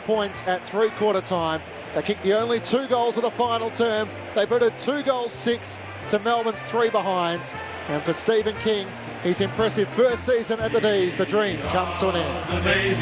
points at three-quarter time. They kicked the only 2 goals of the final term. They booted 2 goals 6 to Melbourne's 3 behinds. And for Stephen King, his impressive first season at the D's, the dream comes to an end.